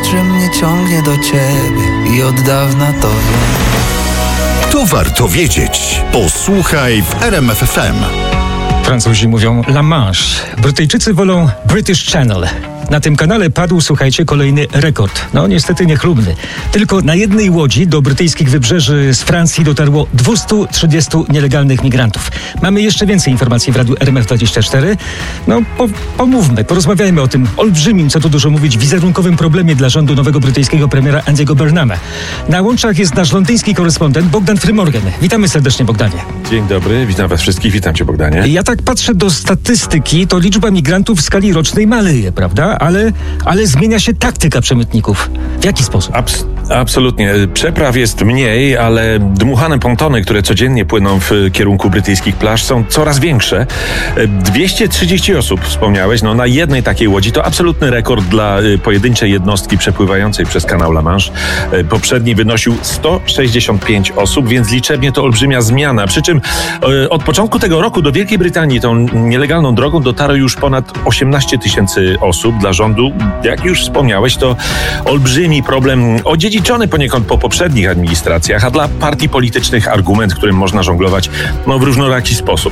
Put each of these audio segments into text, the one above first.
że mnie ciągnie do ciebie i od dawna to wiem. To warto wiedzieć. Posłuchaj w RMF FM. Francuzi mówią La Manche. Brytyjczycy wolą British Channel. Na tym kanale padł, słuchajcie, kolejny rekord. No niestety niechlubny. Tylko na jednej łodzi do brytyjskich wybrzeży z Francji dotarło 230 nielegalnych migrantów. Mamy jeszcze więcej informacji w radiu RMF24. No pomówmy, porozmawiajmy o tym olbrzymim, co tu dużo mówić, wizerunkowym problemie dla rządu nowego brytyjskiego premiera Andy'ego Burnhama. Na łączach jest nasz londyński korespondent Bogdan Frymorgan. Witamy serdecznie, Bogdanie. Dzień dobry, witam was wszystkich, witam cię, Bogdanie. Ja tak patrzę do statystyki, to liczba migrantów w skali rocznej maleje, prawda? Ale zmienia się taktyka przemytników. W jaki sposób? Absolutnie. Przepraw jest mniej, ale dmuchane pontony, które codziennie płyną w kierunku brytyjskich plaż, są coraz większe. 230 osób wspomniałeś, no na jednej takiej łodzi to absolutny rekord dla pojedynczej jednostki przepływającej przez kanał La Manche. Poprzedni wynosił 165 osób, więc liczebnie to olbrzymia zmiana. Przy czym od początku tego roku do Wielkiej Brytanii tą nielegalną drogą dotarło już ponad 18 tysięcy osób. Dla rządu, jak już wspomniałeś, to olbrzymi problem, odziedziczony poniekąd po poprzednich administracjach, a dla partii politycznych argument, którym można żonglować w różnoraki sposób.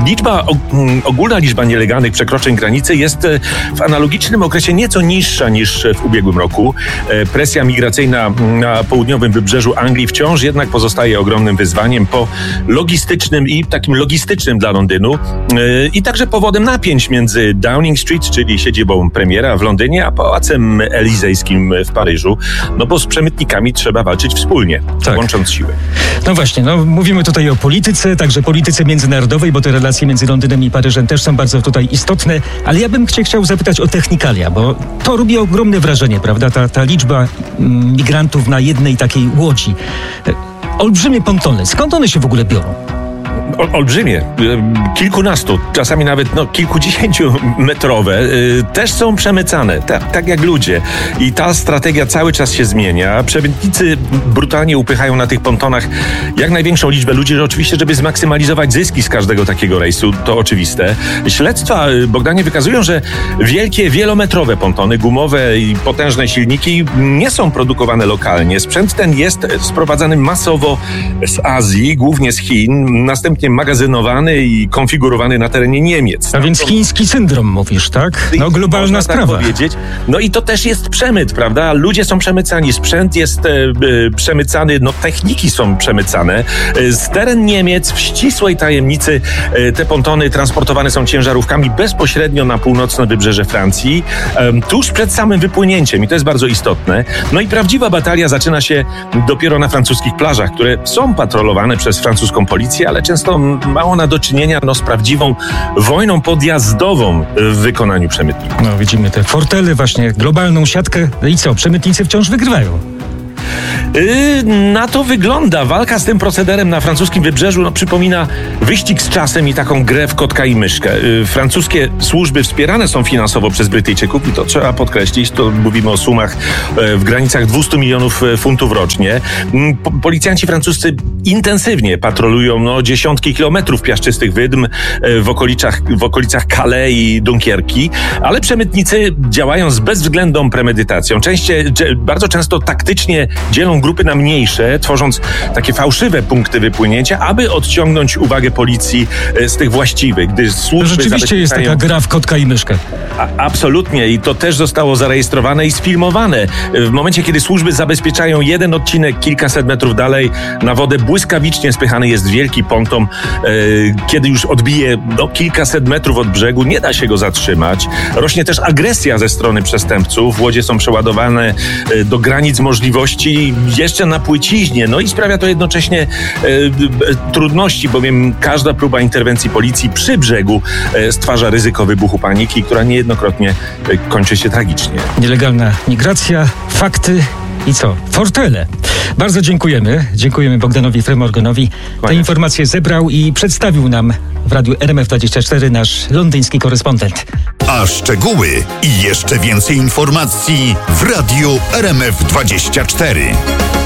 Ogólna liczba nielegalnych przekroczeń granicy jest w analogicznym okresie nieco niższa niż w ubiegłym roku. Presja migracyjna na południowym wybrzeżu Anglii wciąż jednak pozostaje ogromnym wyzwaniem logistycznym i takim logistycznym dla Londynu i także powodem napięć między Downing Street, czyli siedzibą premiera w Londynie, a Pałacem Elizejskim w Paryżu. No bo z przemytnikami trzeba walczyć wspólnie, łącząc siły. No właśnie, mówimy tutaj o polityce, także polityce międzynarodowej, bo te relacje między Londynem i Paryżem też są bardzo tutaj istotne, ale ja bym chciał zapytać o technikalia, bo to robi ogromne wrażenie, prawda? Ta liczba migrantów na jednej takiej łodzi. Olbrzymie pontony. Skąd one się w ogóle biorą? Olbrzymie, kilkunastu, czasami nawet kilkudziesięciu metrowe, też są przemycane, tak jak ludzie. I ta strategia cały czas się zmienia. Przemytnicy brutalnie upychają na tych pontonach jak największą liczbę ludzi, oczywiście, żeby zmaksymalizować zyski z każdego takiego rejsu, to oczywiste. Śledztwa, Bogdanie, wykazują, że wielkie, wielometrowe pontony, gumowe i potężne silniki nie są produkowane lokalnie. Sprzęt ten jest sprowadzany masowo z Azji, głównie z Chin, następnie magazynowany i konfigurowany na terenie Niemiec. A więc chiński syndrom mówisz, tak? Globalna sprawa. Tak powiedzieć. No i to też jest przemyt, prawda? Ludzie są przemycani, sprzęt jest przemycany, techniki są przemycane. Z teren Niemiec w ścisłej tajemnicy te pontony transportowane są ciężarówkami bezpośrednio na północne wybrzeże Francji, tuż przed samym wypłynięciem i to jest bardzo istotne. No i prawdziwa batalia zaczyna się dopiero na francuskich plażach, które są patrolowane przez francuską policję, ale często ma ona do czynienia z prawdziwą wojną podjazdową w wykonaniu przemytników. No widzimy te fortele, właśnie globalną siatkę. I co? Przemytnicy wciąż wygrywają. Na to wygląda. Walka z tym procederem na francuskim wybrzeżu przypomina wyścig z czasem i taką grę w kotka i myszkę. Francuskie służby wspierane są finansowo przez Brytyjczyków i to trzeba podkreślić. To mówimy o sumach w granicach 200 milionów funtów rocznie. Policjanci francuscy intensywnie patrolują dziesiątki kilometrów piaszczystych wydm w okolicach Calais i Dunkierki, ale przemytnicy działają z bezwzględną premedytacją. Bardzo często taktycznie dzielą grupy na mniejsze, tworząc takie fałszywe punkty wypłynięcia, aby odciągnąć uwagę policji z tych właściwych. Gdy służby rzeczywiście jest taka gra w kotka i myszkę. Absolutnie i to też zostało zarejestrowane i sfilmowane. W momencie, kiedy służby zabezpieczają jeden odcinek kilkaset metrów dalej, na wodę błyskawicznie spychany jest wielki ponton. Kiedy już odbije kilkaset metrów od brzegu, nie da się go zatrzymać. Rośnie też agresja ze strony przestępców. Łodzie są przeładowane do granic możliwości jeszcze na płyciźnie. No i sprawia to jednocześnie trudności, bowiem każda próba interwencji policji przy brzegu stwarza ryzyko wybuchu paniki, która niejednokrotnie kończy się tragicznie. Nielegalna migracja, fakty i co? Fortele. Bardzo dziękujemy. Dziękujemy Bogdanowi Frymorganowi. Te informacje zebrał i przedstawił nam w radiu RMF24 nasz londyński korespondent. A szczegóły i jeszcze więcej informacji w radiu RMF24.